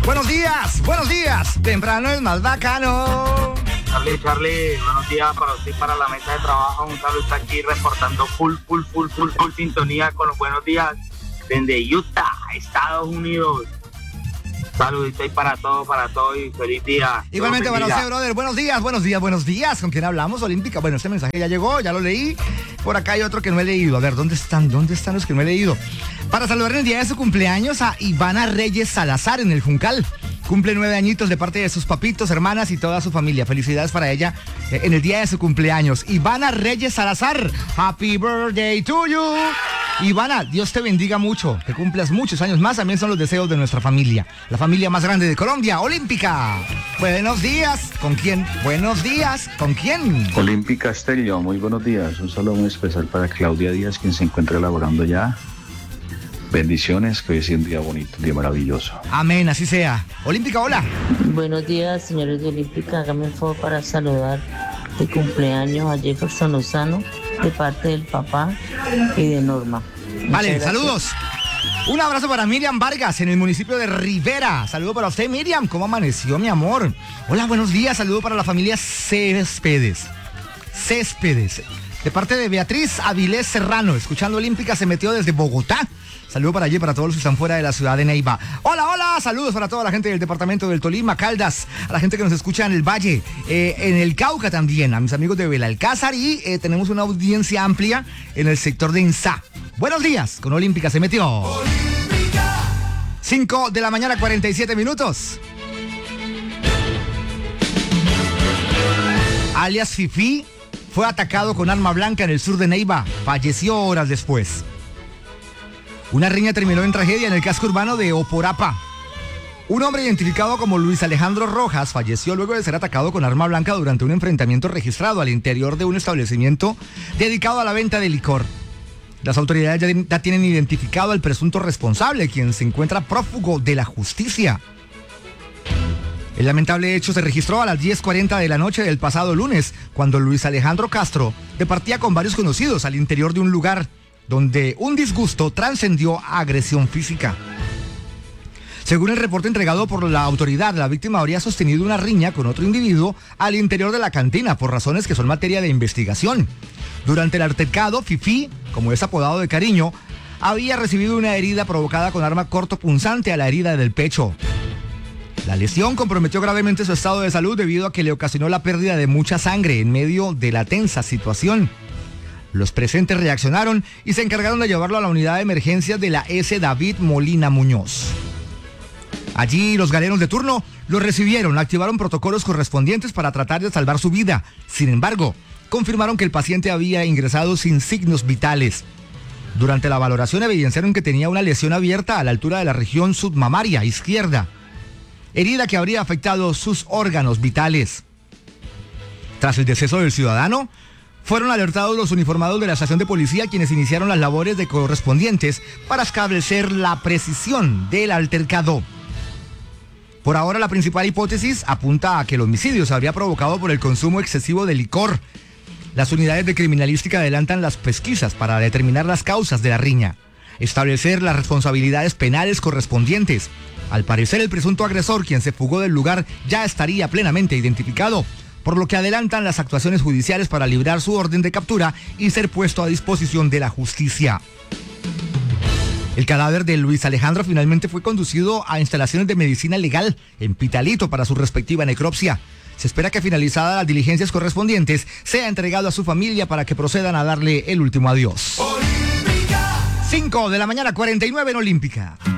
Buenos días. Temprano es más bacano. Charlie, buenos días para usted y para la mesa de trabajo. Un saludo, está aquí reportando full sintonía con los buenos días desde Utah, Estados Unidos. Saludito ahí para todos y feliz día. Igualmente para usted, brother. Buenos días. ¿Con quién hablamos? Olímpica. Bueno, este mensaje ya llegó, ya lo leí. Por acá hay otro que no he leído. A ver, ¿dónde están los que no he leído? Para saludar en el día de su cumpleaños a Ivana Reyes Salazar en el Juncal. Cumple 9 añitos de parte de sus papitos, hermanas y toda su familia. Felicidades para ella en el día de su cumpleaños. Ivana Reyes Salazar, happy birthday to you. Ivana, Dios te bendiga mucho, que cumplas muchos años más. También son los deseos de nuestra familia, la familia más grande de Colombia, Olímpica. Buenos días, ¿con quién? Buenos días, ¿con quién? Olímpica Estéreo, muy buenos días. Un saludo muy especial para Claudia Díaz, quien se encuentra elaborando ya. Bendiciones, que hoy es un día bonito, un día maravilloso. Amén, así sea. Olímpica, hola. Buenos días, señores de Olímpica. Hágame un favor para saludar de cumpleaños a Jefferson Lozano, de parte del papá y de Norma. Vale, saludos. Un abrazo para Miriam Vargas en el municipio de Rivera. Saludo para usted, Miriam. ¿Cómo amaneció, mi amor? Hola, buenos días. Saludo para la familia Céspedes. De parte de Beatriz Avilés Serrano, escuchando Olímpica, se metió desde Bogotá. Saludo para allí, para todos los que están fuera de la ciudad de Neiva. Hola, saludos para toda la gente del departamento del Tolima, Caldas, a la gente que nos escucha en el Valle, en el Cauca también, a mis amigos de Belalcázar y tenemos una audiencia amplia en el sector de Insá. Buenos días, con Olímpica se metió. Olímpica. 5 de la mañana, 47 minutos. Alias Fifi fue atacado con arma blanca en el sur de Neiva. Falleció horas después. Una riña terminó en tragedia en el casco urbano de Oporapa. Un hombre identificado como Luis Alejandro Rojas falleció luego de ser atacado con arma blanca durante un enfrentamiento registrado al interior de un establecimiento dedicado a la venta de licor. Las autoridades ya tienen identificado al presunto responsable, quien se encuentra prófugo de la justicia. El lamentable hecho se registró a las 10:40 de la noche del pasado lunes, cuando Luis Alejandro Castro departía con varios conocidos al interior de un lugar donde un disgusto trascendió a agresión física. Según el reporte entregado por la autoridad, la víctima habría sostenido una riña con otro individuo al interior de la cantina por razones que son materia de investigación. Durante el altercado, Fifi, como es apodado de cariño, había recibido una herida provocada con arma cortopunzante a la herida del pecho. La lesión comprometió gravemente su estado de salud debido a que le ocasionó la pérdida de mucha sangre en medio de la tensa situación. Los presentes reaccionaron y se encargaron de llevarlo a la unidad de emergencias de la S. David Molina Muñoz. Allí los galenos de turno lo recibieron, activaron protocolos correspondientes para tratar de salvar su vida. Sin embargo, confirmaron que el paciente había ingresado sin signos vitales. Durante la valoración evidenciaron que tenía una lesión abierta a la altura de la región submamaria izquierda, herida que habría afectado sus órganos vitales. Tras el deceso del ciudadano, fueron alertados los uniformados de la estación de policía, quienes iniciaron las labores correspondientes para establecer la precisión del altercado. Por ahora, la principal hipótesis apunta a que el homicidio se habría provocado por el consumo excesivo de licor. Las unidades de criminalística adelantan las pesquisas para determinar las causas de la riña, establecer las responsabilidades penales correspondientes. Al parecer, el presunto agresor, quien se fugó del lugar, ya estaría plenamente identificado, por lo que adelantan las actuaciones judiciales para librar su orden de captura y ser puesto a disposición de la justicia. El cadáver de Luis Alejandro finalmente fue conducido a instalaciones de medicina legal en Pitalito para su respectiva necropsia. Se espera que finalizadas las diligencias correspondientes sea entregado a su familia para que procedan a darle el último adiós. 5 de la mañana, 49 en Olímpica.